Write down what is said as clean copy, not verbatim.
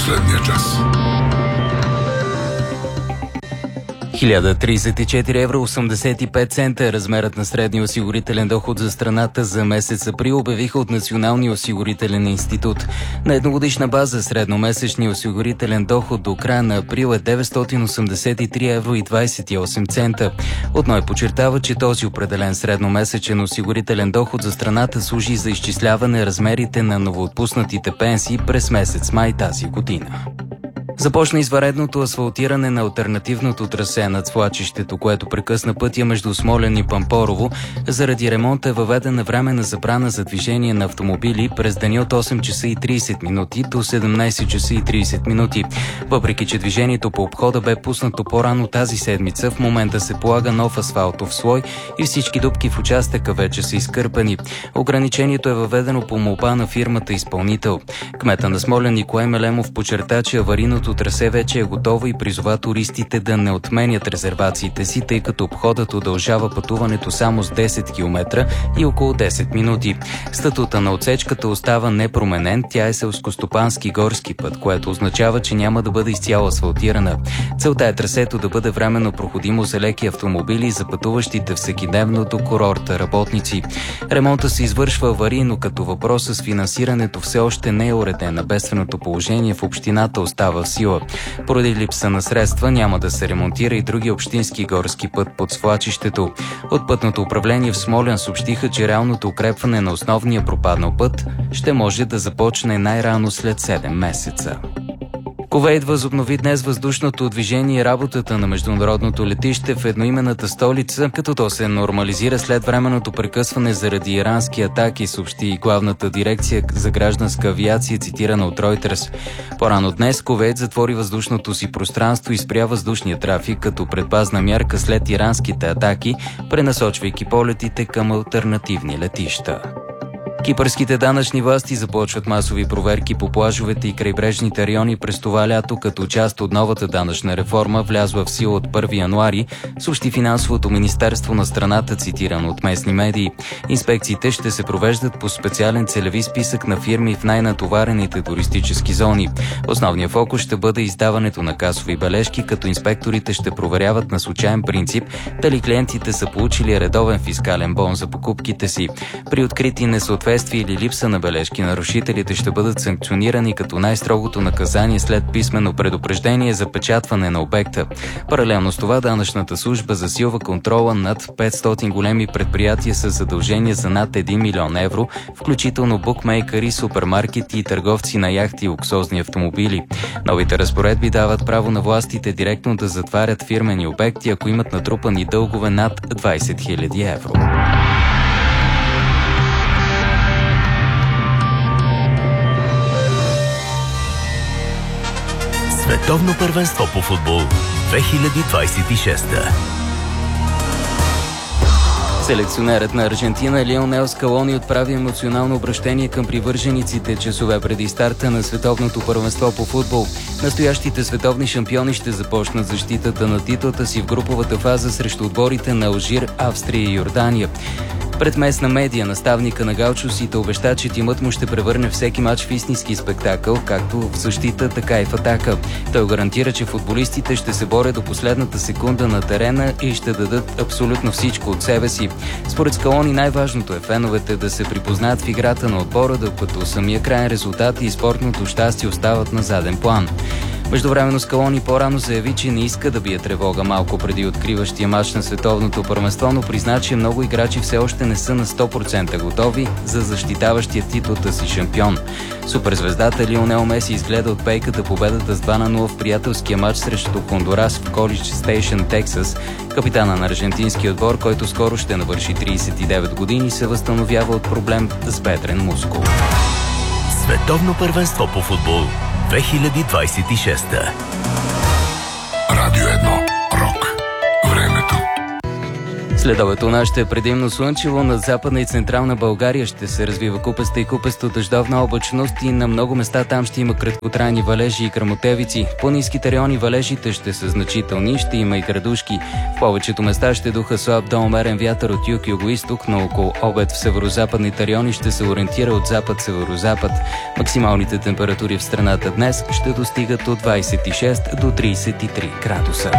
последния час. 1034 евро 85 цента е размерът на средния осигурителен доход за страната за месец април, обявиха от Националния осигурителен институт. На едногодишна база средномесечния осигурителен доход до края на април е 983 евро и 28 цента. НОИ подчертава, че този определен средномесечен осигурителен доход за страната служи за изчисляване размерите на новоотпуснатите пенсии през месец май тази година. Започна извънредното асфалтиране на алтернативното трасе над свлачището, което прекъсна пътя между Смолян и Пампорово. Заради ремонта е въведена временна забрана за движение на автомобили през деня от 8 часа и 30 минути до 17 часа и 30 минути. Въпреки че движението по обхода бе пуснато по-рано тази седмица, в момента се полага нов асфалтов слой и всички дупки в участъка вече са изкърпани. Ограничението е въведено по молба на фирмата изпълнител. Кмета на Смолян Николай Мелемов подчерта, че аварийното трасе вече е готово и призова туристите да не отменят резервациите си, тъй като обходът удължава пътуването само с 10 км и около 10 минути. Статута на отсечката остава непроменен, тя е селскостопански горски път, което означава, че няма да бъде изцяло асфалтирана. Целта е трасето да бъде временно проходимо за леки автомобили за пътуващите всекидневно до курорта работници. Ремонта се извършва аварийно, като въпросът с финансирането все още не е уреден, а бедственото положение в общината остава в сила. Поради липса на средства няма да се ремонтира и други общински горски път под свлачището. От пътното управление в Смолян съобщиха, че реалното укрепване на основния пропаднал път ще може да започне най-рано след 7 месеца. Кувейт възобнови днес въздушното движение и работата на международното летище в едноименната столица, като то се нормализира след временното прекъсване заради ирански атаки, съобщи главната дирекция за гражданска авиация, цитирана от Reuters. По-рано днес Кувейт затвори въздушното си пространство и спря въздушния трафик като предпазна мярка след иранските атаки, пренасочвайки полетите към алтернативни летища. Кипърските данъчни власти започват масови проверки по плажовете и крайбрежните райони през това лято, като част от новата данъчна реформа, влязла в сила от 1 януари, съобщи финансовото министерство на страната, цитирано от местни медии. Инспекциите ще се провеждат по специален целеви списък на фирми в най-натоварените туристически зони. Основният фокус ще бъде издаването на касови бележки, като инспекторите ще проверяват на случайен принцип дали клиентите са получили редовен фискален бон за покупките си. При открити несъответствия или липса на бележки, нарушителите ще бъдат санкционирани, като най-строгото наказание след писмено предупреждение за печатване на обекта. Паралелно с това данъчната служба засилва контрола над 500 големи предприятия с задължения за над 1 милион евро, включително букмейкъри, супермаркети и търговци на яхти и луксозни автомобили. Новите разпоредби дават право на властите директно да затварят фирмени обекти, ако имат натрупани дългове над 20 000 евро. Световно първенство по футбол 2026. Селекционерът на Аржентина Лионел Скалони отправи емоционално обращение към привържениците часове преди старта на световното първенство по футбол. Настоящите световни шампиони ще започнат защитата на титлата си в груповата фаза срещу отборите на Алжир, Австрия и Йордания. Пред местна медия наставника на галчусите обеща, че тимът му ще превърне всеки мач в истински спектакъл, както в защита, така и в атака. Той гарантира, че футболистите ще се борят до последната секунда на терена и ще дадат абсолютно всичко от себе си. Според Скалони най-важното е феновете да се припознаят в играта на отбора, докато самия крайен резултат и спортното щастие остават на заден план. Междувременно Скалони по-рано заяви, че не иска да бие тревога малко преди откриващия мач на световното първенство, но призна, че много играчи все още не са на 100% готови за защитаващия титлата си шампион. Суперзвездата Лионел Меси изгледа от пейката победата с 2-0 в приятелския мач срещу Хондурас в Колидж Стейшън, Тексас. Капитана на аржентинския отбор, който скоро ще навърши 39 години, се възстановява от проблем с бедрен мускул. Световно първенство по футбол 2026. Радио 1. Рок. Времето. Следобед у нас ще е предимно слънчево, над Западна и Централна България ще се развива купеста и купесто-дъждовна облачност и на много места там ще има краткотрайни валежи и гръмотевици. По ниските райони валежите ще са значителни, ще има и градушки. В повечето места ще духа слаб до умерен вятър от юг-югоизток, но около обед в северозападните райони ще се ориентира от запад-северозапад. Максималните температури в страната днес ще достигат от 26 до 33 градуса.